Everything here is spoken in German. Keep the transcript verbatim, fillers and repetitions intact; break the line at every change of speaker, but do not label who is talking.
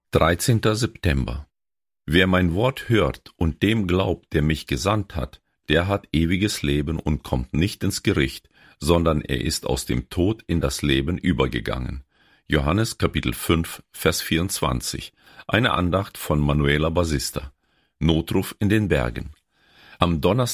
dreizehnter September. Wer mein Wort hört und dem glaubt, der mich gesandt hat, der hat ewiges Leben und kommt nicht ins Gericht, sondern er ist aus dem Tod in das Leben übergegangen. Johannes Kapitel fünf, Vers vierundzwanzig. Eine Andacht von Manuela Basista. Notruf in den Bergen. Am Donnerstag